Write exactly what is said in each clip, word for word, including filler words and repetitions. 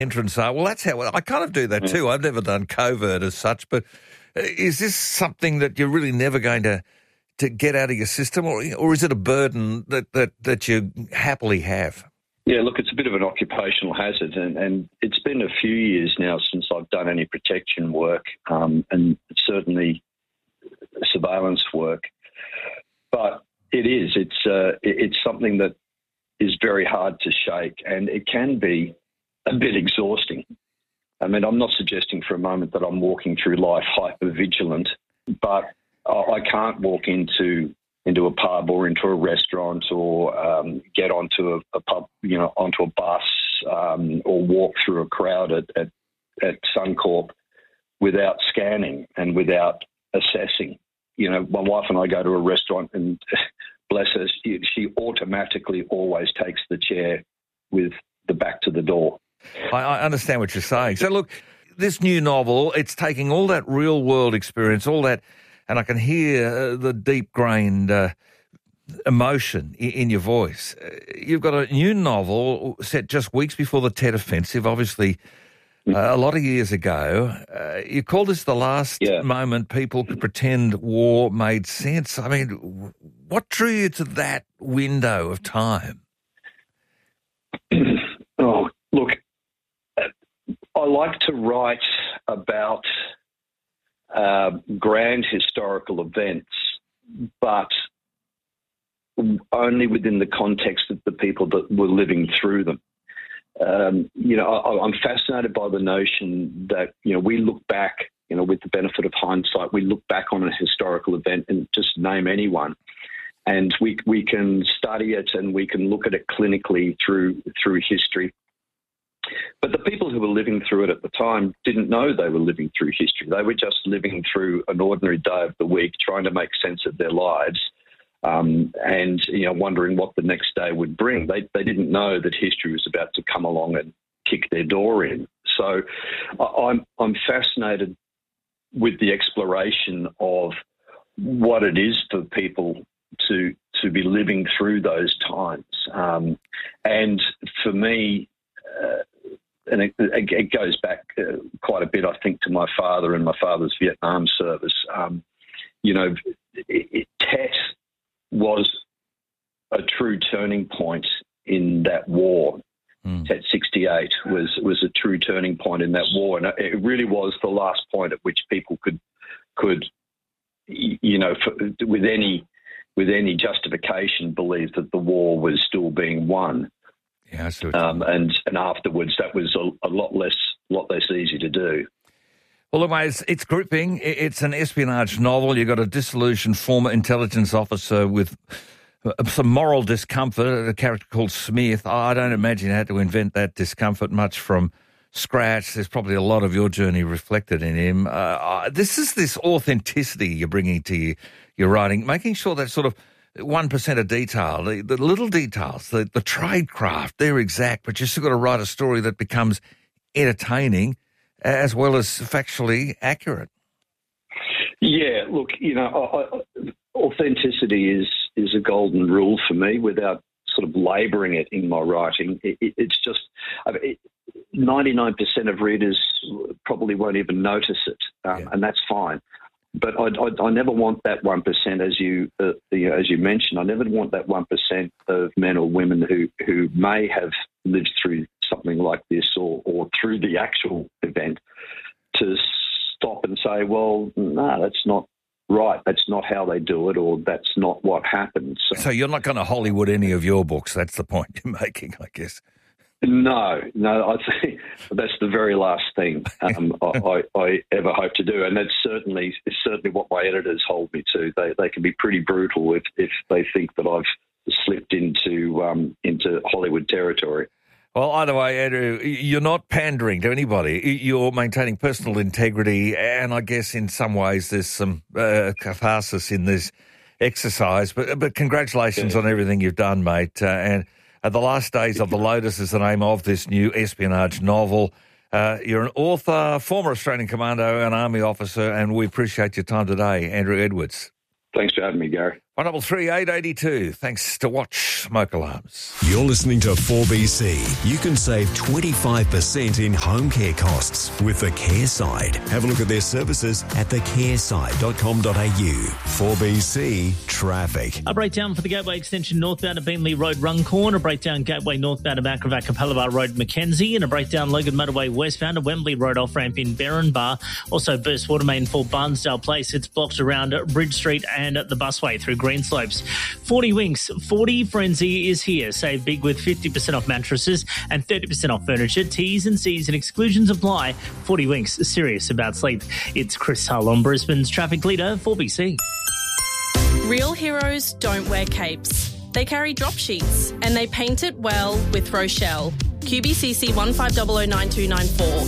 entrance are. Well, that's how I kind of do that too. I've never done covert as such, but is this something that you're really never going to to get out of your system, or or is it a burden that, that, that you happily have? Yeah, look, it's a bit of an occupational hazard, and, and it's been a few years now since I've done any protection work, um, and certainly surveillance work. But it is, it's uh, it's something that is very hard to shake, and it can be a bit exhausting. I mean, I'm not suggesting for a moment that I'm walking through life hyper-vigilant, but I can't walk into into a pub or into a restaurant or um, get onto a, a pub, you know, onto a bus um, or walk through a crowd at, at, at Suncorp without scanning and without assessing. You know, my wife and I go to a restaurant and, bless her, she, she automatically always takes the chair with the back to the door. I, I understand what you're saying. So, look, this new novel, it's taking all that real-world experience, all that, and I can hear uh, the deep-grained uh, emotion in, in your voice. Uh, you've got a new novel set just weeks before the Tet Offensive, obviously uh, a lot of years ago. Uh, you called this the last yeah. moment people could pretend war made sense. I mean, what drew you to that window of time? Oh, look, I like to write about uh, grand historical events, but only within the context of the people that were living through them. Um, you know, I, I'm fascinated by the notion that, you know, we look back, you know, with the benefit of hindsight, we look back on a historical event and just name anyone, and we we can study it and we can look at it clinically through through history. But the people who were living through it at the time didn't know they were living through history. They were just living through an ordinary day of the week, trying to make sense of their lives, um, and you know, wondering what the next day would bring. They they didn't know that history was about to come along and kick their door in. So I'm I'm fascinated with the exploration of what it is for people to to be living through those times, um, and for me. Uh, and it, it goes back uh, quite a bit, I think, to my father and my father's Vietnam service. Um, you know, it, it, Tet was a true turning point in that war. Mm. Tet sixty-eight was was a true turning point in that war, and it really was the last point at which people could could, you know, for, with any with any justification, believe that the war was still being won. Yeah, so um, and and afterwards, that was a, a lot less lot less easy to do. Well, look, mate, it's, it's gripping. It's an espionage novel. You've got a disillusioned former intelligence officer with some moral discomfort, a character called Smith. I don't imagine you had to invent that discomfort much from scratch. There's probably a lot of your journey reflected in him. Uh, this is this authenticity you're bringing to your, your writing, making sure that sort of one percent of detail, the, the little details, the, the tradecraft, they're exact, but you've still got to write a story that becomes entertaining as well as factually accurate. Yeah, look, you know, I, I, authenticity is, is a golden rule for me without sort of labouring it in my writing. It, it, it's just I mean, it, ninety-nine percent of readers probably won't even notice it, um, yeah. and that's fine. But I, I, I never want that one percent, as you uh, you know, as you mentioned. I never want that one percent of men or women who, who may have lived through something like this or, or through the actual event to stop and say, well, no, that's not right. That's not how they do it, or that's not what happens. So, so you're not going to Hollywood any of your books. That's the point you're making, I guess. No, no, I think that's the very last thing um, I, I ever hope to do, and that's certainly is certainly what my editors hold me to. They they can be pretty brutal if, if they think that I've slipped into um, into Hollywood territory. Well, either way, Andrew, you're not pandering to anybody. You're maintaining personal integrity, and I guess in some ways there's some uh, catharsis in this exercise. But but congratulations yeah. on everything you've done, mate, uh, and. Uh, The Last Days of the Lotus is the name of this new espionage novel. Uh, you're an author, former Australian commando, an army officer, and we appreciate your time today, Andrew Edwards. Thanks for having me, Gary. one double three eight eighty two. Thanks to Watch Smoke Alarms. You're listening to four B C. You can save twenty-five percent in home care costs with the Care Side. Have a look at their services at the care side dot com dot a u. four B C Traffic. A breakdown for the Gateway Extension northbound at Beenleigh Road Runcorn, a breakdown Gateway northbound at Macrovac Capalaba Road Mackenzie, and a breakdown Logan Motorway westbound at Wembley Road off-ramp in Berrinbar. Also burst water main for Barnsdale Place. It's blocked around Bridge Street and the busway through Greenslopes. forty Winks, forty Frenzy is here. Save big with fifty percent off mattresses and thirty percent off furniture. T's and C's and exclusions apply. forty Winks, serious about sleep. It's Chris Hull on Brisbane's traffic leader, four B C. Real heroes don't wear capes. They carry drop sheets and they paint it well with Rochelle. Q B C C one five zero zero nine two nine four.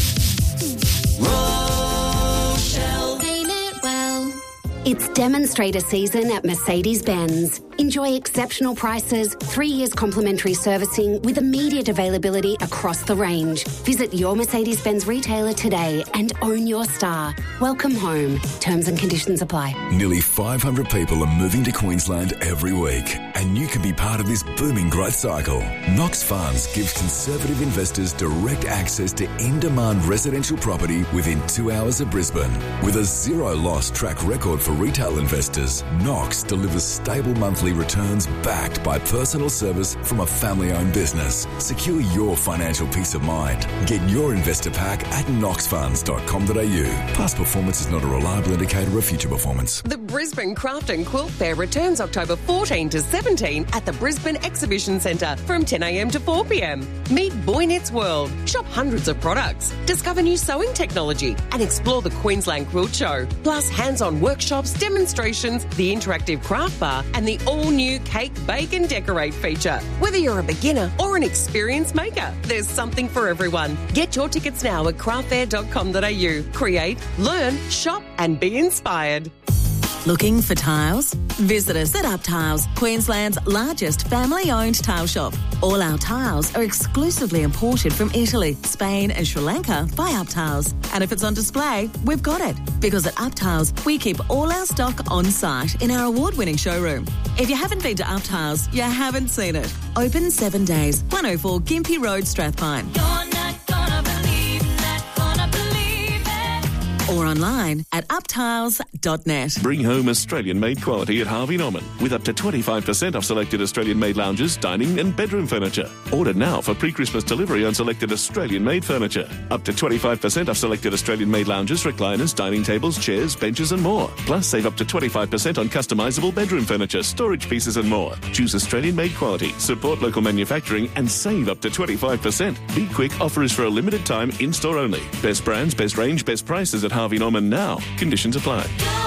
Rochelle. Paint it well. It's demonstrator season at Mercedes-Benz. Enjoy exceptional prices, three years complimentary servicing with immediate availability across the range. Visit your Mercedes-Benz retailer today and own your star. Welcome home. Terms and conditions apply. Nearly five hundred people are moving to Queensland every week, and you can be part of this booming growth cycle. Knox Funds gives conservative investors direct access to in-demand residential property within two hours of Brisbane. With a zero-loss track record for retail investors, Knox delivers stable monthly returns backed by personal service from a family-owned business. Secure your financial peace of mind. Get your investor pack at knox funds dot com dot a u. Past performance is not a reliable indicator of future performance. The Brisbane Craft and Quilt Fair returns October fourteenth to seventeenth at the Brisbane Exhibition Centre from ten a m to four p m. Meet Boy Knits World, shop hundreds of products, discover new sewing technology and explore the Queensland Quilt Show. Plus hands-on workshops, demonstrations, the interactive craft bar and the all-new Cake, Bake and Decorate feature. Whether you're a beginner or an experienced maker, there's something for everyone. Get your tickets now at craft fair dot com dot a u. Create, learn, shop and be inspired. Looking for tiles? Visit us at Up Tiles, Queensland's largest family-owned tile shop. All our tiles are exclusively imported from Italy, Spain and Sri Lanka by Up Tiles. And if it's on display, we've got it. Because at Up Tiles, we keep all our stock on site in our award-winning showroom. If you haven't been to Up Tiles, you haven't seen it. Open seven days, one oh four Gympie Road, Strathpine. You're not gonna believe that, gonna believe it. Or online at up tiles dot net. Bring home Australian-made quality at Harvey Norman with up to twenty-five percent off selected Australian-made lounges, dining and bedroom furniture. Order now for pre-Christmas delivery on selected Australian-made furniture. Up to twenty-five percent off selected Australian-made lounges, recliners, dining tables, chairs, benches and more. Plus save up to twenty-five percent on customisable bedroom furniture, storage pieces and more. Choose Australian-made quality, support local manufacturing and save up to twenty-five percent. Be quick, offer is for a limited time, in-store only. Best brands, best range, best prices at Harvey Norman now. Conditions apply.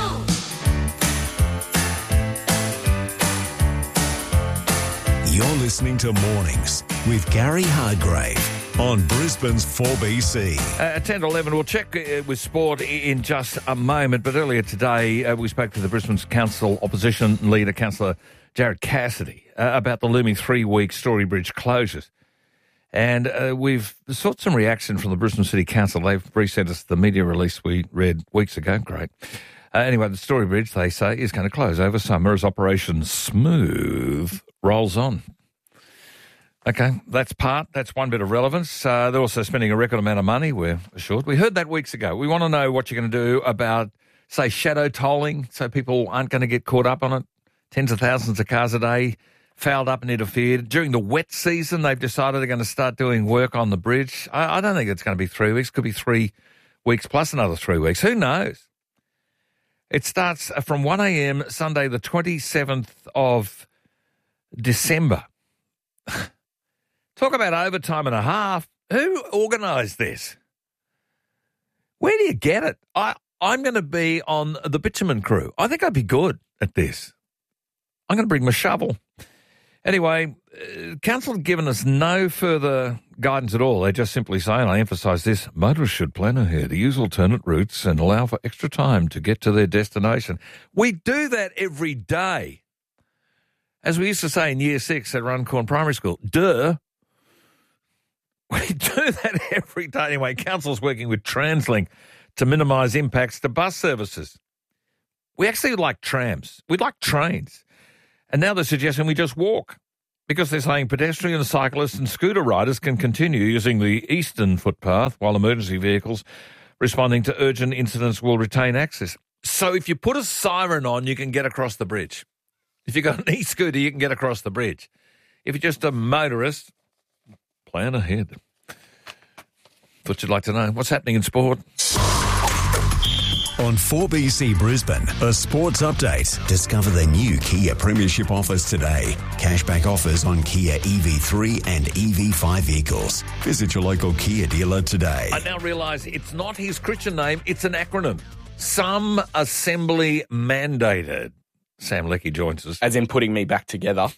You're listening to Mornings with Gary Hargrave on Brisbane's four B C. Uh, ten to eleven, we'll check uh, with sport in just a moment, but earlier today uh, we spoke to the Brisbane Council opposition leader, Councillor Jared Cassidy, uh, about the looming three-week Storybridge closures. And uh, we've sought some reaction from the Brisbane City Council. They've resent us the media release we read weeks ago. Great. Uh, anyway, the Storybridge, they say, is going to close over summer as Operation Smooth rolls on. Okay, that's part. That's one bit of relevance. Uh, they're also spending a record amount of money, we're assured. We heard that weeks ago. We want to know what you're going to do about, say, shadow tolling, so people aren't going to get caught up on it. Tens of thousands of cars a day fouled up and interfered. During the wet season, they've decided they're going to start doing work on the bridge. I, I don't think it's going to be three weeks. Could be three weeks plus another three weeks. Who knows? It starts from one a m Sunday, the twenty-seventh of December. Talk about overtime and a half. Who organised this? Where do you get it? I, I'm going to be on the bitumen crew. I think I'd be good at this. I'm going to bring my shovel. Anyway, uh, Council have given us no further guidance at all. They just simply say, and I emphasise this, motorists should plan ahead, use alternate routes and allow for extra time to get to their destination. We do that every day. As we used to say in year six at Runcorn Primary School, duh. We do that every day. Anyway, Council's working with TransLink to minimise impacts to bus services. We actually like trams. We like trains. And now they're suggesting we just walk because they're saying pedestrians, cyclists and scooter riders can continue using the eastern footpath while emergency vehicles responding to urgent incidents will retain access. So if you put a siren on, you can get across the bridge. If you've got an e-scooter, you can get across the bridge. If you're just a motorist, plan ahead. Thought you'd like to know what's happening in sport. On four B C Brisbane, a sports update. Discover the new Kia Premiership offers today. Cashback offers on Kia E V three and E V five vehicles. Visit your local Kia dealer today. I now realise it's not his Christian name, it's an acronym. Some Assembly Mandated. Sam Leckie joins us. As in putting me back together.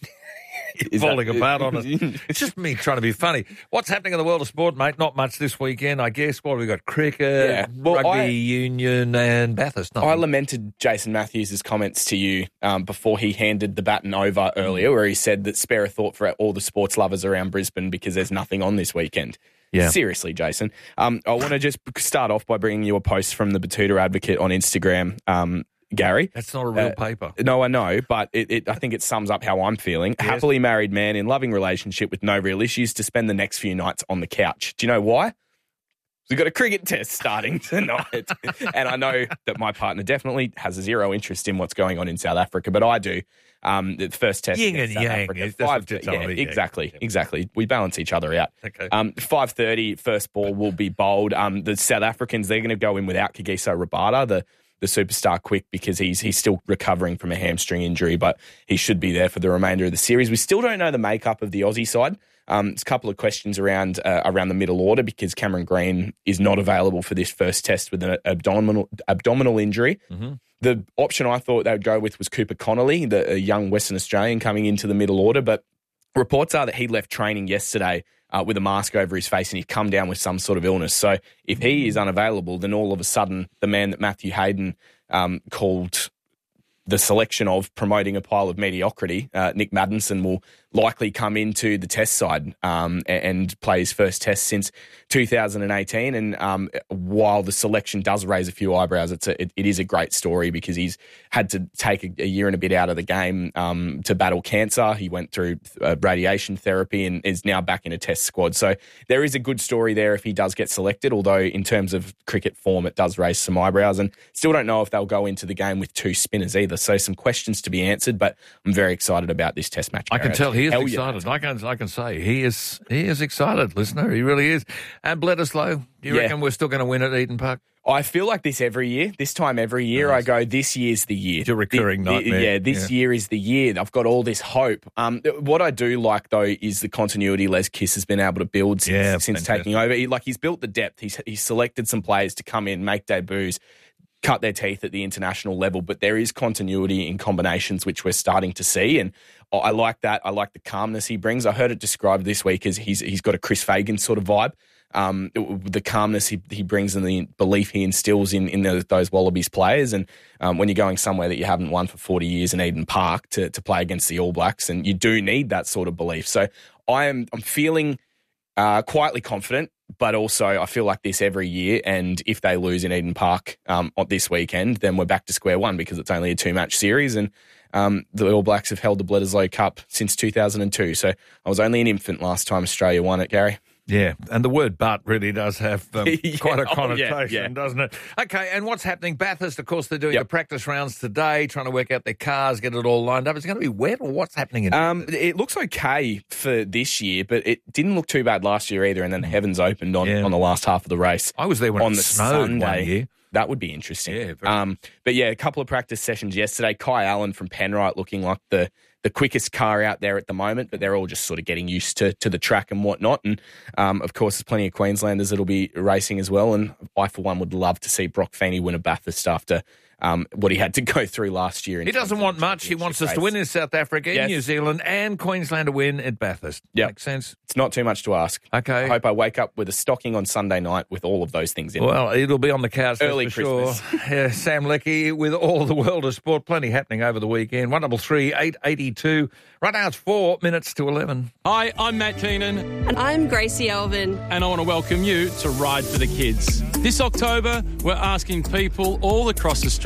Is falling that, apart on us. It's just me trying to be funny. What's happening in the world of sport, mate? Not much this weekend, I guess. What have we got? Cricket, yeah. well, rugby I, union and Bathurst. Nothing. I lamented Jason Matthews' comments to you um, before he handed the baton over earlier, where he said that spare a thought for all the sports lovers around Brisbane because there's nothing on this weekend. Yeah. Seriously, Jason. Um, I want to just start off by bringing you a post from the Batuta Advocate on Instagram, um, Gary. That's not a real uh, paper. No, I know, but it, it, I think it sums up how I'm feeling. Yes. Happily married man in loving relationship with no real issues to spend the next few nights on the couch. Do you know why? We've got a cricket test starting tonight. And I know that my partner definitely has a zero interest in what's going on in South Africa, but I do. Um, the first test Yin and South yang. Africa, five, yeah, me, exactly, yeah. exactly. We balance each other out. Okay. Um, five thirty, first ball will be bowled. Um, the South Africans, they're going to go in without Kagiso Rabada, the the superstar quick, because he's he's still recovering from a hamstring injury, but he should be there for the remainder of the series. We still don't know the makeup of the Aussie side. Um, there's a couple of questions around uh, around the middle order because Cameron Green is not available for this first test with an abdominal abdominal injury. Mm-hmm. The option I thought they would go with was Cooper Connolly, the a young Western Australian coming into the middle order, but reports are that he left training yesterday uh, with a mask over his face and he'd come down with some sort of illness. So if he is unavailable, then all of a sudden the man that Matthew Hayden um, called the selection of promoting a pile of mediocrity, uh, Nick Maddinson, will likely come into the test side um, and, and play his first test since two thousand eighteen. And um, while the selection does raise a few eyebrows, it's a, it, it is a great story because he's had to take a, a year and a bit out of the game um, to battle cancer. He went through uh, radiation therapy and is now back in a test squad. So there is a good story there if he does get selected, although in terms of cricket form, it does raise some eyebrows. And still don't know if they'll go into the game with two spinners either. So some questions to be answered, but I'm very excited about this test match. I can tell he is Hell excited. Yeah. I can I can say he is he is excited, listener. He really is. And Bledisloe, do you Yeah. reckon we're still going to win at Eden Park? I feel like this every year. This time every year nice. I go, this year's the year. It's your recurring the, nightmare. The, yeah, this yeah. year is the year. I've got all this hope. Um, what I do like, though, is the continuity Les Kiss has been able to build since, yeah, since taking over. He, like, he's built the depth. He's, he's selected some players to come in, make debuts, cut their teeth at the international level, but there is continuity in combinations, which we're starting to see. And I like that. I like the calmness he brings. I heard it described this week as he's he's got a Chris Fagan sort of vibe. Um, it, the calmness he, he brings and the belief he instills in, in the, those Wallabies players. And um, when you're going somewhere that you haven't won for forty years in Eden Park to, to play against the All Blacks, and you do need that sort of belief. So I am I'm feeling uh, quietly confident, but also I feel like this every year. And if they lose in Eden Park um, this weekend, then we're back to square one because it's only a two-match series. And um, the All Blacks have held the Bledisloe Cup since two thousand two. So I was only an infant last time Australia won it, Gary. Yeah, and the word but really does have um, yeah. quite a Oh, connotation, yeah, yeah. doesn't it? Okay, and what's happening? Bathurst, of course, they're doing Yep. the practice rounds today, trying to work out their cars, get it all lined up. Is it going to be wet or what's happening in Um, it looks okay for this year, but it didn't look too bad last year either. And then the heavens opened on, Yeah. on the last half of the race. I was there when on it the snowed Sunday. one year. That would be interesting. Yeah, very um, but yeah, a couple of practice sessions yesterday. Kai Allen from Penrite looking like the the quickest car out there at the moment, but they're all just sort of getting used to to the track and whatnot. And um, of course, there's plenty of Queenslanders that'll be racing as well. And I, for one, would love to see Brock Feeney win a Bathurst after um, what he had to go through last year. In He doesn't want much. He wants us to win in South Africa, Yes. New Zealand, and Queensland to win at Bathurst. Yep. Makes sense? It's not too much to ask. Okay. I hope I wake up with a stocking on Sunday night with all of those things in it. Well, it'll be on the couch, that's Early for sure. Christmas. Yeah, Sam Leckie with all the world of sport. Plenty happening over the weekend. one double three, eight eighty-two. Right now it's four minutes to eleven. Hi, I'm Matt Keenan, And I'm Gracie Elvin. and I want to welcome you to Ride for the Kids. This October, we're asking people all across Australia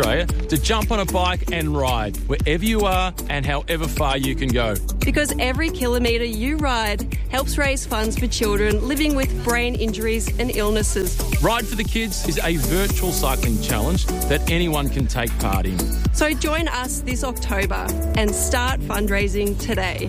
Australia to jump on a bike and ride wherever you are and however far you can go. Because every kilometre you ride helps raise funds for children living with brain injuries and illnesses. Ride for the Kids is a virtual cycling challenge that anyone can take part in. So join us this October and start fundraising today.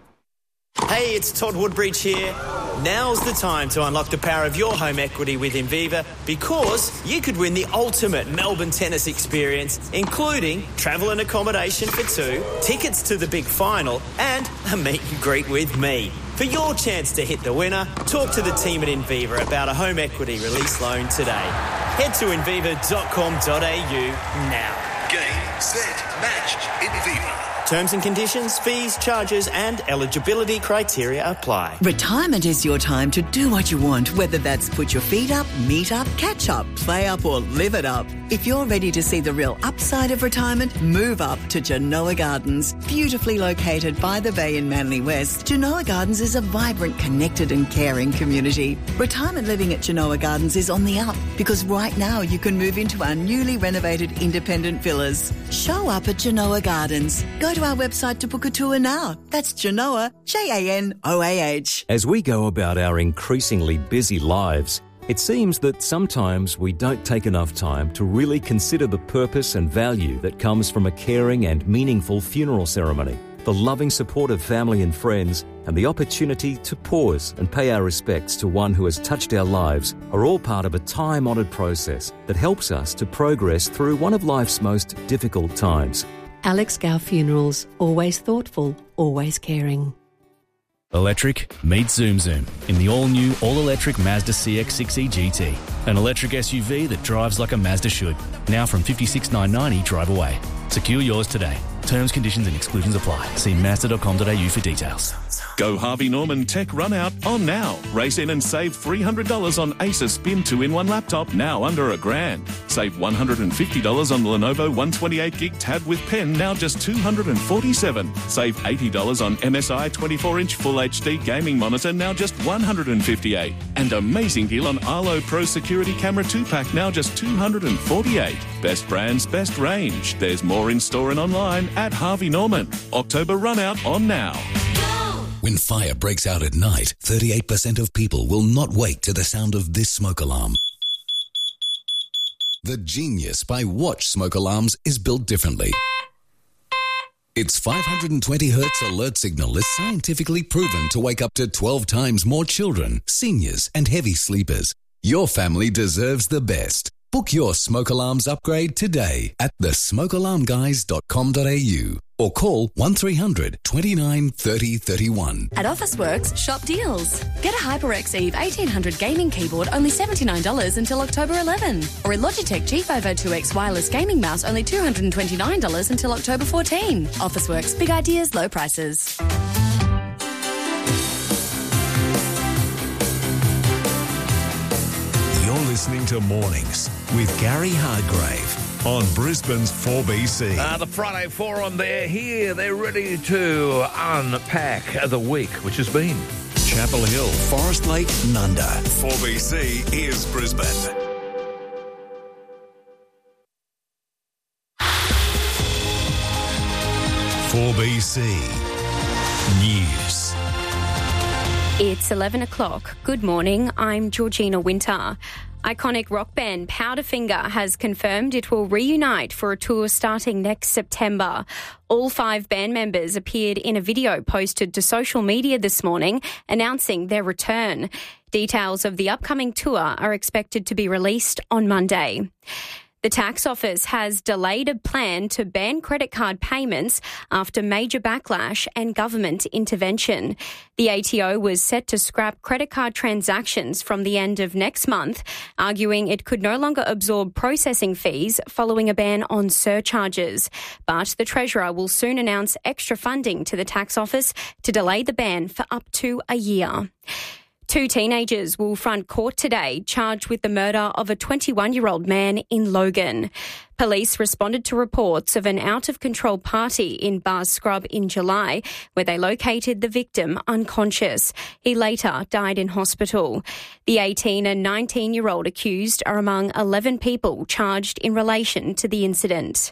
Hey, it's Todd Woodbridge here. Now's the time to unlock the power of your home equity with Inviva, because you could win the ultimate Melbourne tennis experience, including travel and accommodation for two, tickets to the big final, and a meet and greet with me. For your chance to hit the winner, talk to the team at Inviva about a home equity release loan today. Head to inviva dot com dot a u now. Game, set, match. Inviva. Terms and conditions, fees, charges and eligibility criteria apply. Retirement is your time to do what you want, whether that's put your feet up, meet up, catch up, play up or live it up. If you're ready to see the real upside of retirement, move up to Genoa Gardens. Beautifully located by the bay in Manly West, Genoa Gardens is a vibrant, connected and caring community. Retirement living at Genoa Gardens is on the up, because right now you can move into our newly renovated independent villas. Show up at Genoa Gardens. Go to our website to book a tour now. That's Genoa, J A N O A H. As we go about our increasingly busy lives, it seems that sometimes we don't take enough time to really consider the purpose and value that comes from a caring and meaningful funeral ceremony. The loving support of family and friends and the opportunity to pause and pay our respects to one who has touched our lives are all part of a time-honoured process that helps us to progress through one of life's most difficult times. Alex Gow Funerals. Always thoughtful, always caring. Electric meets Zoom Zoom in the all-new, all-electric Mazda C X six E G T. An electric S U V that drives like a Mazda should. Now from fifty-six thousand nine hundred ninety drive away. Secure yours today. Terms, conditions and exclusions apply. See mazda dot com dot a u for details. Go Harvey Norman Tech Run Out on now. Race in and save three hundred dollars on Asus Spin two in one laptop, now under a grand. Save one hundred fifty dollars on the Lenovo one twenty-eight gig tab with pen, now just two hundred forty-seven dollars. Save eighty dollars on M S I twenty-four inch Full H D gaming monitor, now just one hundred fifty-eight dollars. And amazing deal on Arlo Pro Security Camera two pack, now just two hundred forty-eight dollars. Best brands, best range. There's more in store and online at Harvey Norman. October Run Out on now. When fire breaks out at night, thirty-eight percent of people will not wake to the sound of this smoke alarm. The Genius by Watch smoke alarms is built differently. Its five hundred twenty hertz alert signal is scientifically proven to wake up to twelve times more children, seniors and heavy sleepers. Your family deserves the best. Book your smoke alarms upgrade today at the smoke alarm guys dot com dot a u or call one three hundred, twenty-nine, thirty, thirty-one. At Officeworks, shop deals. Get a HyperX Eve eighteen hundred gaming keyboard, only seventy-nine dollars until October eleventh. Or a Logitech G five oh two X wireless gaming mouse, only two hundred twenty-nine dollars until October fourteenth. Officeworks, big ideas, low prices. You're listening to Mornings with Gary Hardgrave on Brisbane's four B C. Uh, the Friday Forum, they're here. They're ready to unpack the week, which has been Chapel Hill, Forest Lake, Nunda. four B C is Brisbane. four B C News. It's eleven o'clock. Good morning. I'm Georgina Winter. Iconic rock band Powderfinger has confirmed it will reunite for a tour starting next September. All five band members appeared in a video posted to social media this morning announcing their return. Details of the upcoming tour are expected to be released on Monday. The tax office has delayed a plan to ban credit card payments after major backlash and government intervention. The A T O was set to scrap credit card transactions from the end of next month, arguing it could no longer absorb processing fees following a ban on surcharges. But the Treasurer will soon announce extra funding to the tax office to delay the ban for up to a year. Two teenagers will front court today charged with the murder of a twenty-one-year-old man in Logan. Police responded to reports of an out-of-control party in Bars Scrub in July, where they located the victim unconscious. He later died in hospital. The eighteen and nineteen-year-old accused are among eleven people charged in relation to the incident.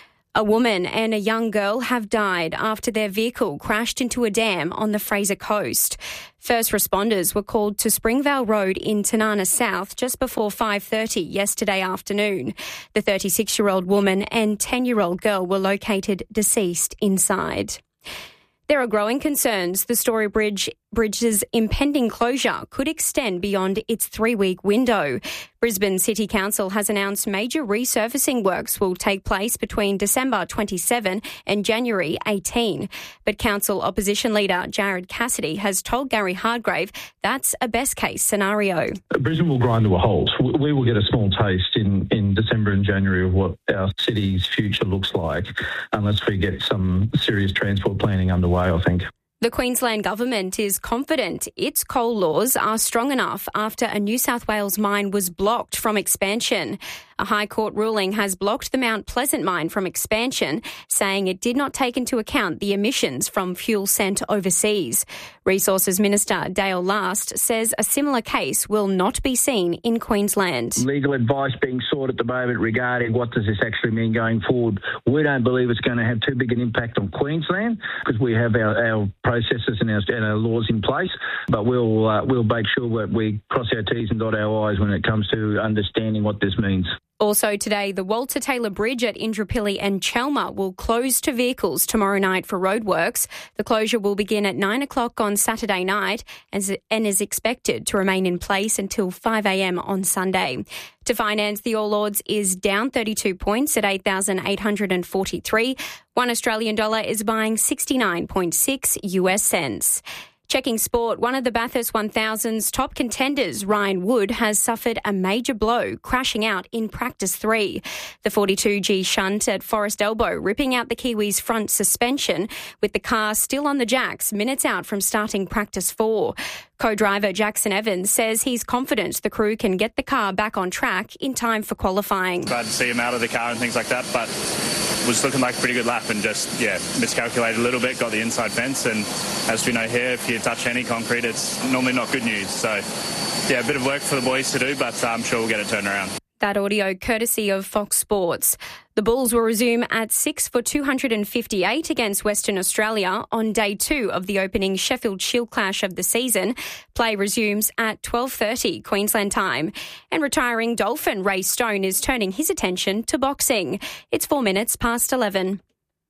A woman and a young girl have died after their vehicle crashed into a dam on the Fraser Coast. First responders were called to Springvale Road in Tanana South just before five thirty yesterday afternoon. The thirty-six-year-old woman and ten-year-old girl were located deceased inside. There are growing concerns the Story Bridge Bridge's impending closure could extend beyond its three-week window. Brisbane City Council has announced major resurfacing works will take place between December twenty-seventh and January eighteenth. But Council Opposition Leader Jared Cassidy has told Gary Hardgrave that's a best-case scenario. Brisbane will grind to a halt. We will get a small taste in, in December and January of what our city's future looks like, unless we get some serious transport planning underway, I think. The Queensland Government is confident its coal laws are strong enough after a New South Wales mine was blocked from expansion. A High Court ruling has blocked the Mount Pleasant mine from expansion, saying it did not take into account the emissions from fuel sent overseas. Resources Minister Dale Last says a similar case will not be seen in Queensland. Legal advice being sought at the moment regarding what does this actually mean going forward. We don't believe it's going to have too big an impact on Queensland because we have our, our processes and our, and our laws in place, but we'll uh, we'll make sure that we cross our T's and dot our I's when it comes to understanding what this means. Also today, the Walter Taylor Bridge at Indooroopilly and Chelmer will close to vehicles tomorrow night for roadworks. The closure will begin at nine o'clock on Saturday night and is expected to remain in place until five a.m. on Sunday. To finance, the All Ords is down thirty-two points at eight thousand eight hundred forty-three. One Australian dollar is buying sixty-nine point six U S cents. Checking sport, one of the Bathurst one thousand's top contenders, Ryan Wood, has suffered a major blow, crashing out in practice three. The forty-two G shunt at Forest Elbow ripping out the Kiwis' front suspension, with the car still on the jacks minutes out from starting practice four. Co-driver Jackson Evans says he's confident the crew can get the car back on track in time for qualifying. Glad to see him out of the car and things like that, but was looking like a pretty good lap and just, yeah, miscalculated a little bit, got the inside fence, and as we know here, if you touch any concrete, it's normally not good news. So, yeah, a bit of work for the boys to do, but I'm sure we'll get it turned around. That audio courtesy of Fox Sports. The Bulls will resume at six for two hundred fifty-eight against Western Australia on day two of the opening Sheffield Shield clash of the season. Play resumes at twelve thirty Queensland time. And retiring Dolphin Ray Stone is turning his attention to boxing. It's four minutes past eleven.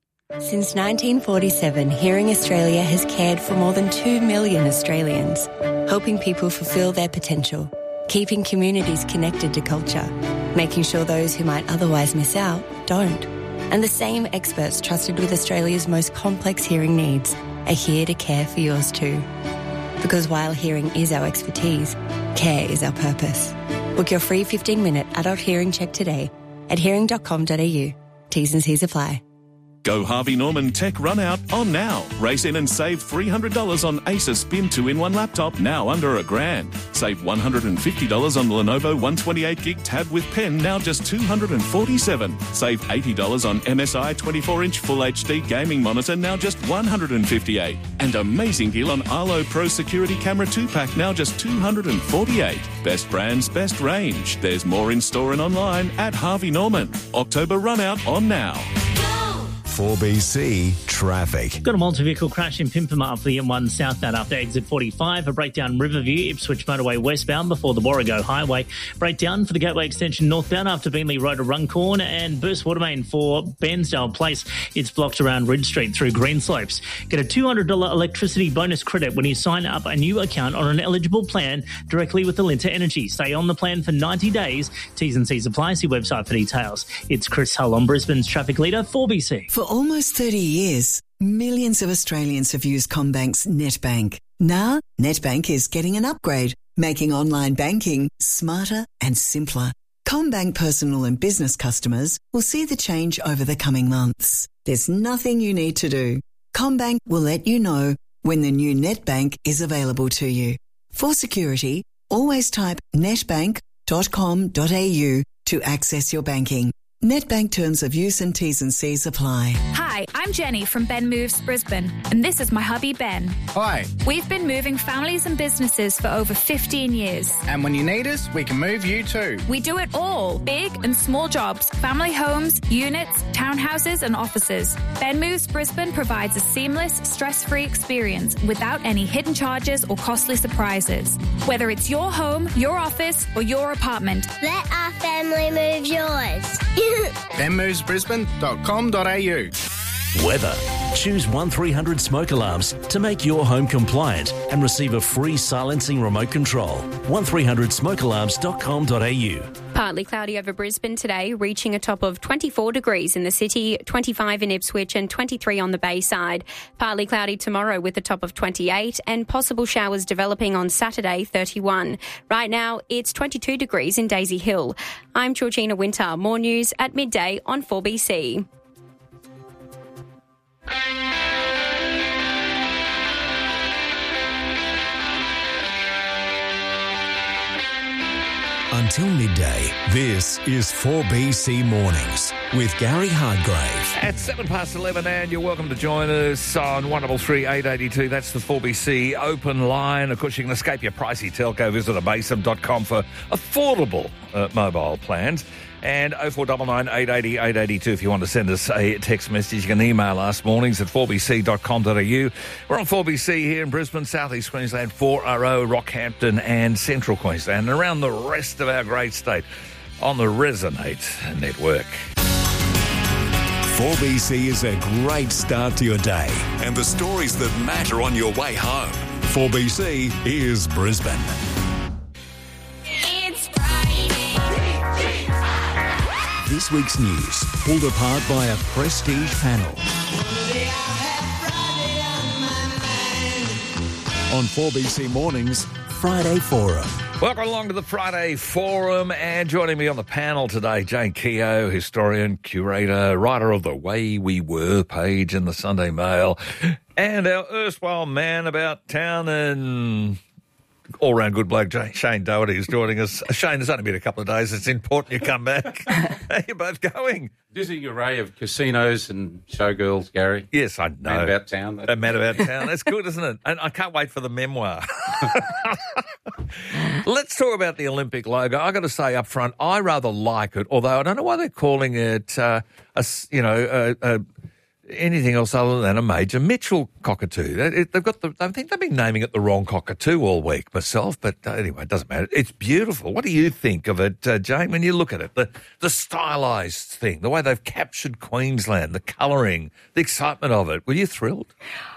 Since nineteen forty-seven, Hearing Australia has cared for more than two million Australians, helping people fulfil their potential, keeping communities connected to culture, making sure those who might otherwise miss out don't. And the same experts trusted with Australia's most complex hearing needs are here to care for yours too. Because while hearing is our expertise, care is our purpose. Book your free fifteen-minute adult hearing check today at hearing dot com dot a u. T's and C's apply. Go Harvey Norman Tech Run Out on now. Race in and save three hundred dollars on Acer Spin two in one laptop, now under a grand. Save one hundred fifty dollars on Lenovo one twenty-eight gig tab with pen, now just two hundred forty-seven dollars. Save eighty dollars on M S I twenty-four inch Full H D gaming monitor, now just one hundred fifty-eight dollars. And amazing deal on Arlo Pro Security Camera two pack, now just two hundred forty-eight dollars. Best brands, best range. There's more in store and online at Harvey Norman. October Run Out on now. four B C traffic. Got a multi-vehicle crash in Pimpama up the M one southbound after exit forty-five. A breakdown Riverview, Ipswich Motorway westbound before the Warrego Highway. Breakdown for the Gateway Extension northbound after Beenley Road to Runcorn, and burst water main for Bairnsdale Place. It's blocked around Ridge Street through Greenslopes. Get a two hundred dollars electricity bonus credit when you sign up a new account on an eligible plan directly with Alinta Energy. Stay on the plan for ninety days. T's and C's apply. See website for details. It's Chris Hull on Brisbane's traffic leader, four B C. For almost thirty years, millions of Australians have used CommBank's NetBank. Now, NetBank is getting an upgrade, making online banking smarter and simpler. CommBank personal and business customers will see the change over the coming months. There's nothing you need to do. CommBank will let you know when the new NetBank is available to you. For security, always type netbank dot com dot a u to access your banking. Netbank terms of use and T's and C's apply. Hi, I'm Jenny from Ben Moves Brisbane, and this is my hubby Ben. Hi. We've been moving families and businesses for over fifteen years. And when you need us, we can move you too. We do it all, big and small jobs, family homes, units, townhouses and offices. Ben Moves Brisbane provides a seamless, stress-free experience without any hidden charges or costly surprises. Whether it's your home, your office or your apartment. Let our family move yours. ben moves brisbane dot com dot a u. Weather. Choose one three hundred smoke alarms to make your home compliant and receive a free silencing remote control. one three hundred smoke alarms dot com dot a u. Partly cloudy over Brisbane today, reaching a top of twenty-four degrees in the city, twenty-five in Ipswich and twenty-three on the Bayside. Partly cloudy tomorrow with a top of twenty-eight and possible showers developing on Saturday, thirty-one. Right now, it's twenty-two degrees in Daisy Hill. I'm Georgina Winter. More news at midday on four B C. Until midday, this is four B C Mornings with Gary Hardgrave. At seven past eleven, and you're welcome to join us on one three three, eight eight two. That's the four B C open line. Of course, you can escape your pricey telco. Visit abasem dot com for affordable uh, mobile plans. And oh four nine nine, eight eight zero, eight eight two if you want to send us a text message. You can email us mornings at four b c dot com dot a u. We're on four B C here in Brisbane, South East Queensland, four R O, Rockhampton and Central Queensland, and around the rest of our great state on the Resonate network. four B C is a great start to your day and the stories that matter on your way home. four B C is Brisbane. This week's news, pulled apart by a prestige panel. On four B C Mornings, Friday Forum. Welcome along to the Friday Forum, and joining me on the panel today, Jane Keogh, historian, curator, writer of The Way We Were page in the Sunday Mail, and our erstwhile man about town and all-round good bloke, Shane Doherty, is joining us. Shane, it's only been a couple of days. It's important you come back. How are you both going? Dizzying array of casinos and showgirls, Gary. Yes, I know. Man about town. A man about town. That's good, isn't it? And I can't wait for the memoir. Let's talk about the Olympic logo. I've got to say up front, I rather like it, although I don't know why they're calling it, uh, a, you know, a, a anything else other than a Major Mitchell cockatoo. They've got the, I think they've been naming it the wrong cockatoo all week myself, but anyway, it doesn't matter. It's beautiful. What do you think of it, uh, Jane, when you look at it? The, the stylised thing, the way they've captured Queensland, the colouring, the excitement of it. Were you thrilled?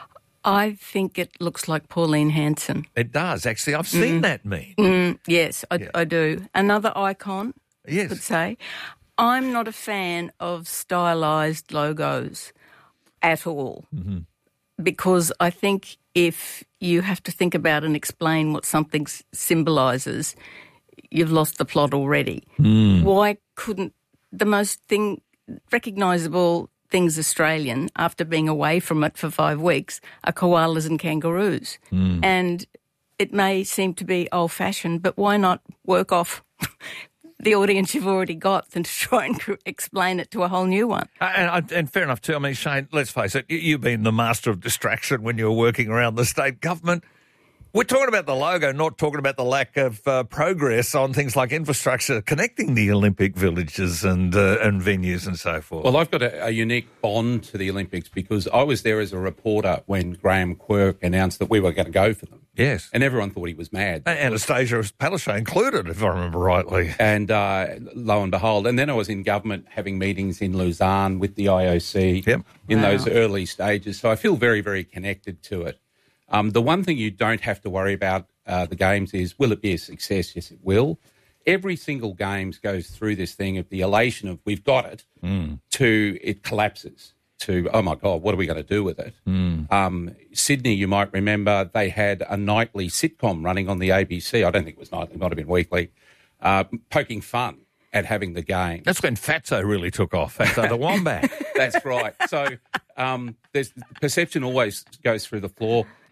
I think it looks like Pauline Hanson. It does, actually. I've seen mm. that meme. Mm, yes, I, yeah. I do. Another icon, yes. I could say. I'm not a fan of stylised logos at all, mm-hmm. because I think if you have to think about and explain what something s- symbolises, you've lost the plot already. Mm. Why couldn't the most thing recognisable things Australian, after being away from it for five weeks, are koalas and kangaroos? Mm. And it may seem to be old-fashioned, but why not work off the audience you've already got than to try and explain it to a whole new one? Uh, and, and fair enough too. I mean, Shane, let's face it, you, you've been the master of distraction when you were working around the state government. We're talking about the logo, not talking about the lack of uh, progress on things like infrastructure connecting the Olympic villages and uh, and venues and so forth. Well, I've got a, a unique bond to the Olympics because I was there as a reporter when Graham Quirk announced that we were going to go for them. Yes. And everyone thought he was mad. And Anastasia Palaszczuk included, if I remember rightly. And uh, lo and behold, and then I was in government having meetings in Lausanne with the I O C yep. in wow. those early stages. So I feel very, very connected to it. Um, the one thing you don't have to worry about uh, the Games is, will it be a success? Yes, it will. Every single Games goes through this thing of the elation of we've got it mm. to it collapses to, oh, my God, what are we going to do with it? Mm. Um, Sydney, you might remember, they had a nightly sitcom running on the A B C. I don't think it was nightly, it might have been weekly, uh, poking fun at having the game. That's when Fatso really took off, Fatso the Wombat. That's right. So um, there's, the perception always goes through the floor.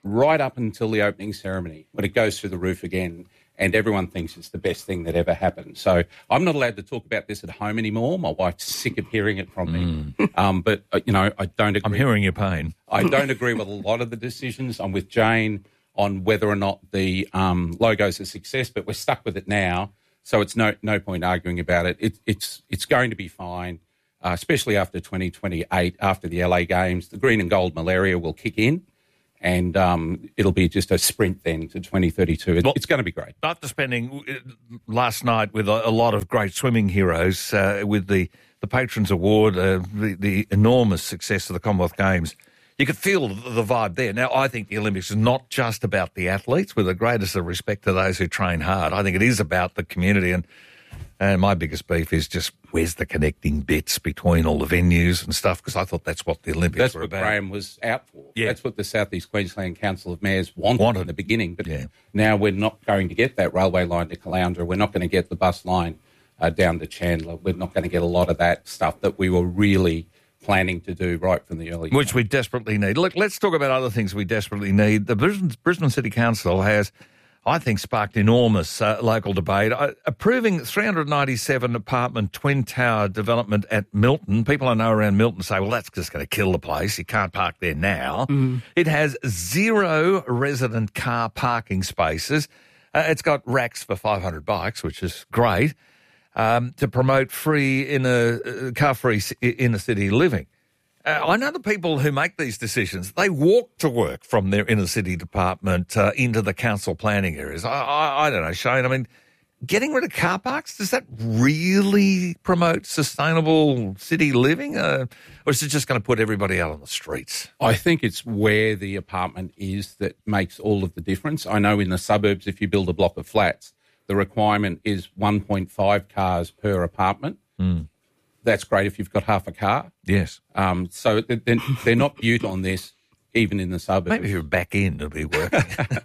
right up until the opening ceremony, when it goes through the roof again, and everyone thinks it's the best thing that ever happened. So I'm not allowed to talk about this at home anymore. My wife's sick of hearing it from me. Mm. Um, but, uh, you know, I don't agree. I'm hearing your pain. I don't agree with a lot of the decisions. I'm with Jane on whether or not the um, logo's a success, but we're stuck with it now. So it's no no point arguing about it. it it's it's going to be fine, uh, especially after twenty twenty-eight, after the L A Games. The green and gold malaria will kick in. And um, it'll be just a sprint then to twenty thirty-two. It, well, it's going to be great. After spending last night with a, a lot of great swimming heroes, uh, with the, the Patrons Award, uh, the, the enormous success of the Commonwealth Games, you could feel the vibe there. Now, I think the Olympics is not just about the athletes, with the greatest of respect to those who train hard. I think it is about the community. And, and my biggest beef is just where's the connecting bits between all the venues and stuff, because I thought that's what the Olympics that's were about. That's what Graham was out for. Yeah. That's what the South East Queensland Council of Mayors wanted, wanted. in the beginning. But yeah. now we're not going to get that railway line to Caloundra. We're not going to get the bus line uh, down to Chandler. We're not going to get a lot of that stuff that we were really planning to do right from the early Which time. we desperately need. Look, let's talk about other things we desperately need. The Brisbane, Brisbane City Council has, I think, sparked enormous uh, local debate. Uh, approving three hundred ninety-seven apartment twin tower development at Milton. People I know around Milton say, well, that's just going to kill the place. You can't park there now. Mm. It has zero resident car parking spaces. Uh, it's got racks for five hundred bikes, which is great, um, to promote free inner, uh, car-free inner city living. Uh, I know the people who make these decisions, they walk to work from their inner city department uh, into the council planning areas. I, I, I don't know, Shane, I mean, getting rid of car parks, does that really promote sustainable city living? Uh, or is it just going to put everybody out on the streets? I think it's where the apartment is that makes all of the difference. I know in the suburbs, if you build a block of flats, the requirement is one point five cars per apartment. Mm. That's great if you've got half a car. Yes. Um, so they're, they're not butte on this, even in the suburbs. Maybe if you're back in, it'll be working.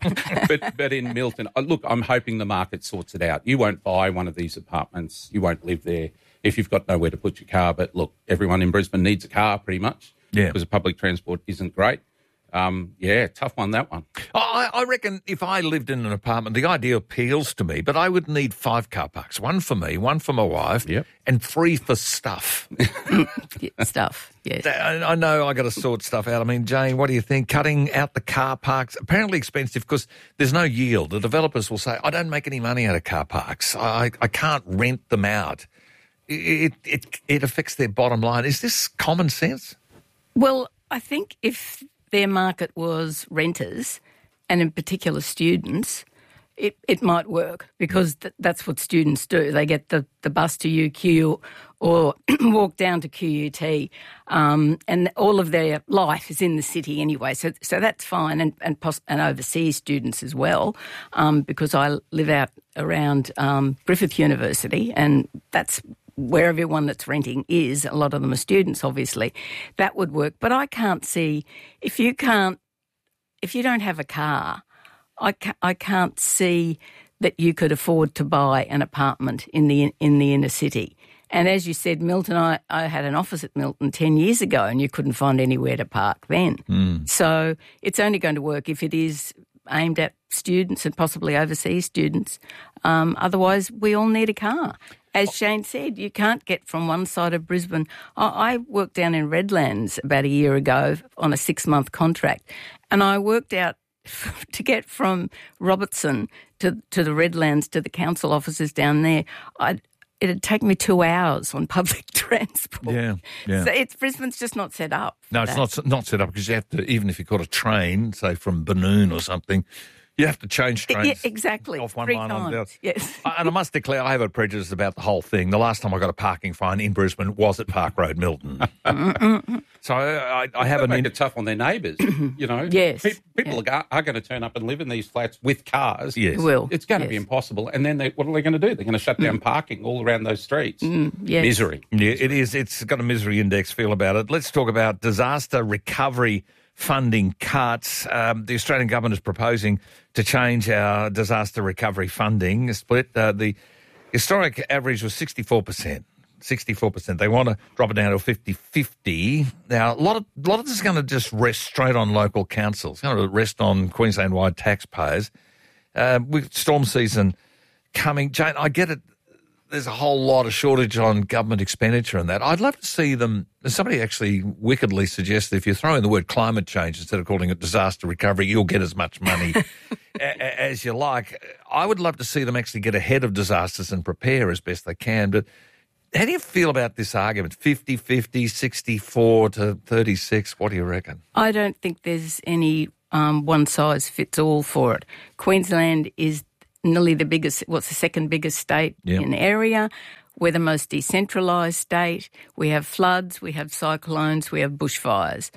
but but in Milton, look, I'm hoping the market sorts it out. You won't buy one of these apartments. You won't live there if you've got nowhere to put your car. But look, everyone in Brisbane needs a car pretty much. Yeah. Because public transport isn't great. Um, yeah, tough one, that one. I, I reckon if I lived in an apartment, the idea appeals to me, but I would need five car parks, one for me, one for my wife, yep. and three for stuff. yeah, stuff, yes. I, I know I got to sort stuff out. I mean, Jane, what do you think? Cutting out the car parks, apparently expensive because there's no yield. The developers will say, I don't make any money out of car parks. I, I can't rent them out. It, it, it affects their bottom line. Is this common sense? Well, I think if their market was renters, and in particular students, it, it might work because th- that's what students do. They get the, the bus to U Q or walk down to Q U T, um, and all of their life is in the city anyway. So so that's fine, and and, poss- and overseas students as well, um, because I live out around um, Griffith University, and that's where everyone that's renting is. A lot of them are students, obviously. That would work. But I can't see, if you can't, if you don't have a car, I, ca- I can't see that you could afford to buy an apartment in the in the inner city. And as you said, Milton, I, I had an office at Milton ten years ago and you couldn't find anywhere to park then. Mm. So it's only going to work if it is aimed at students and possibly overseas students. Um, otherwise, we all need a car. As Shane said, you can't get from one side of Brisbane. I, I worked down in Redlands about a year ago on a six-month contract, and I worked out to get from Robertson to, to the Redlands to the council offices down there, I'd, it'd take me two hours on public transport. Yeah, yeah. So it's, Brisbane's just not set up. No, it's that. not not set up because you have to, even if you've got a train, say from Benoon or something, you have to change trains. Yeah, exactly. Off one Three line on the other. times, yes. And I must declare, I have a prejudice about the whole thing. The last time I got a parking fine in Brisbane was at Park Road, Milton. So I, I, I have an... an... make it tough on their neighbours, you know. Yes. Pe- people yeah. are, are going to turn up and live in these flats with cars. Yes. Will. It's going yes. to be impossible. And then they, what are they going to do? They're going to shut down mm. parking all around those streets. Mm, yes. Misery. Yeah, it is. It's got a misery index feel about it. Let's talk about disaster recovery funding cuts. Um, the Australian government is proposing to change our disaster recovery funding split. Uh, the historic average was sixty-four percent sixty-four percent. They want to drop it down to fifty-fifty. Now, a lot of a lot of this is going to just rest straight on local councils. It's going to rest on Queensland-wide taxpayers. Uh, with storm season coming, Jane, I get it. There's a whole lot of shortage on government expenditure and that. I'd love to see them. Somebody actually wickedly suggested if you throw in the word climate change instead of calling it disaster recovery, you'll get as much money a- as you like. I would love to see them actually get ahead of disasters and prepare as best they can. But how do you feel about this argument? fifty-fifty, sixty-four to thirty-six, what do you reckon? I don't think there's any um, one-size-fits-all for it. Queensland is nearly the biggest, what's the second biggest state yep. in area. We're the most decentralised state. We have floods, we have cyclones, we have bushfires.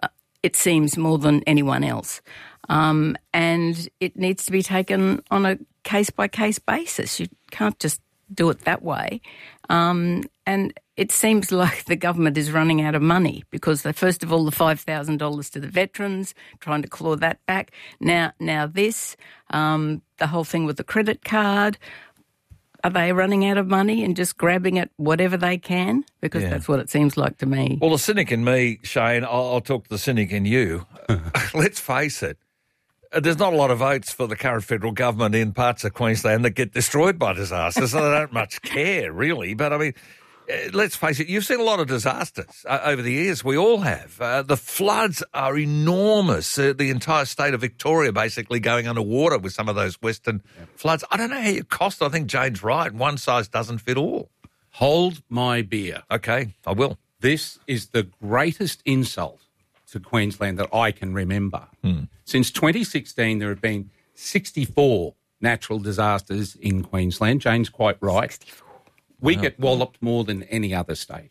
It seems more than anyone else. Um, and it needs to be taken on a case-by-case basis. You can't just do it that way. Um, and it seems like the government is running out of money because, they, first of all, the five thousand dollars to the veterans, trying to claw that back. Now, now this, um, the whole thing with the credit card. Are they running out of money and just grabbing at whatever they can? Because yeah. that's what it seems like to me. Well, the cynic in me, Shane, I'll, I'll talk to the cynic in you. Let's face it. There's not a lot of votes for the current federal government in parts of Queensland that get destroyed by disasters, so they don't much care, really. But, I mean, let's face it, you've seen a lot of disasters uh, over the years. We all have. Uh, the floods are enormous. Uh, the entire state of Victoria basically going underwater with some of those western yep. floods. I don't know how you cost. I think Jane's right. One size doesn't fit all. Hold my beer. Okay, I will. This is the greatest insult to Queensland that I can remember. Hmm. Since twenty sixteen, there have been sixty-four natural disasters in Queensland. Jane's quite right. sixty-four. We wow. get walloped more than any other state.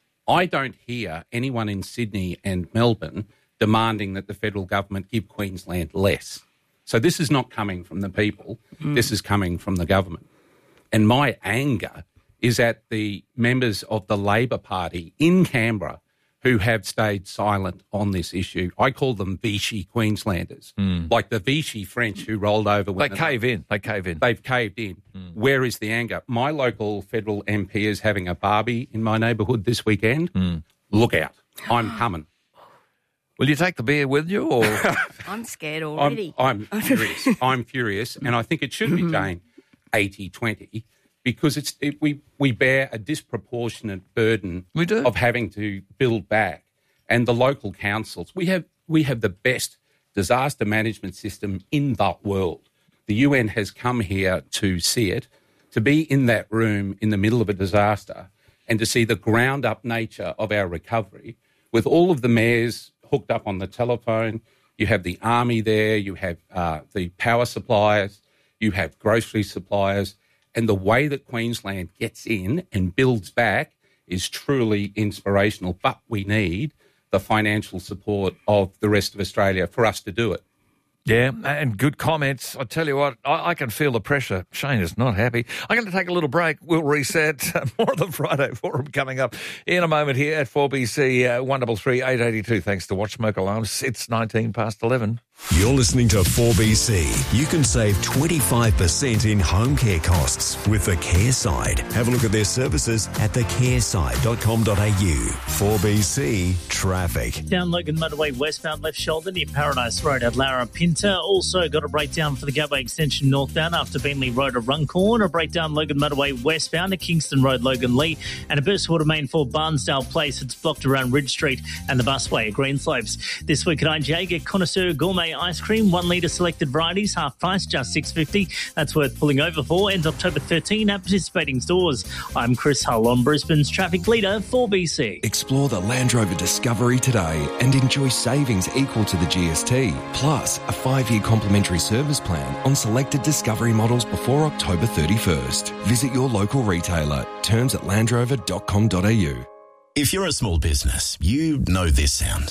I don't hear anyone in Sydney and Melbourne demanding that the federal government give Queensland less. So this is not coming from the people. Mm. This is coming from the government. And my anger is at the members of the Labor Party in Canberra who have stayed silent on this issue. I call them Vichy Queenslanders, mm. like the Vichy French who rolled over. They cave in. They cave in. They've caved in. Mm. Where is the anger? My local federal M P is having a barbie in my neighbourhood this weekend. Mm. Look out. I'm coming. Will you take the beer with you? Or I'm scared already. I'm, I'm furious. I'm furious. And I think it should be, Jane, eighty twenty. Because it's it, we we bear a disproportionate burden we do. of having to build back, and the local councils. We have we have the best disaster management system in the world. The U N has come here to see it, to be in that room in the middle of a disaster, and to see the ground up nature of our recovery. With all of the mayors hooked up on the telephone, you have the army there, you have uh, the power suppliers, you have grocery suppliers. And the way that Queensland gets in and builds back is truly inspirational. But we need the financial support of the rest of Australia for us to do it. Yeah, and good comments. I tell you what, I, I can feel the pressure. Shane is not happy. I'm going to take a little break. We'll reset. More of the Friday Forum coming up in a moment here at four B C uh, one three three, eight eight two. Thanks to Watch Smoke Alarms. It's nineteen past eleven. You're listening to four B C. You can save twenty-five percent in home care costs with the Care Side. Have a look at their services at the care side dot com dot a u. four B C Traffic. Down Logan Motorway westbound left shoulder near Paradise Road at Lara Pinta. Also got a breakdown for the Gateway Extension northbound after Bentley Road at Runcorn. A breakdown Logan Motorway westbound at Kingston Road, Logan Lee. And a burst water main for Barnsdale Place. It's blocked around Ridge Street and the busway at Greenslopes. This week at I G A, get Connoisseur Gourmet Ice Cream, one litre selected varieties, half price, just six dollars fifty. That's worth pulling over for. Ends October thirteenth at participating stores. I'm Chris Hull on Brisbane's traffic leader, four B C. Explore the Land Rover Discovery today and enjoy savings equal to the G S T, plus a five-year complimentary service plan on selected Discovery models before October thirty-first. Visit your local retailer. Terms at land rover dot com dot a u. If you're a small business, you know this sound.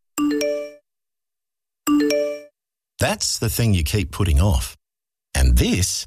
That's the thing you keep putting off. And this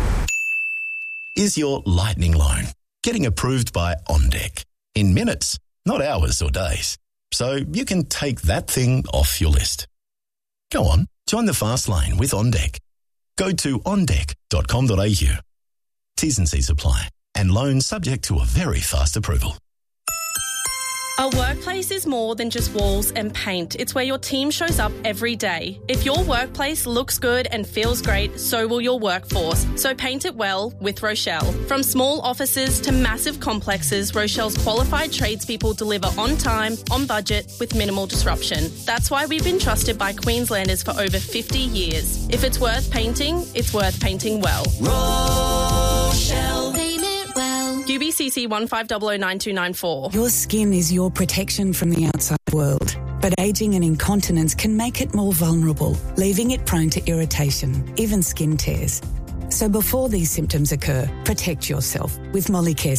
is your lightning loan, getting approved by OnDeck in minutes, not hours or days. So you can take that thing off your list. Go on, join the fast lane with OnDeck. Go to on deck dot com dot a u. T's and C's apply. and loans subject to a very fast approval. A workplace is more than just walls and paint. It's where your team shows up every day. If your workplace looks good and feels great, so will your workforce. So paint it well with Rochelle. From small offices to massive complexes, Rochelle's qualified tradespeople deliver on time, on budget, with minimal disruption. That's why we've been trusted by Queenslanders for over fifty years. If it's worth painting, it's worth painting well. Rochelle. Paint it well. U B C C one five zero zero nine two nine four. Your skin is your protection from the outside world, but ageing and incontinence can make it more vulnerable, leaving it prone to irritation, even skin tears. So before these symptoms occur, protect yourself with Molicare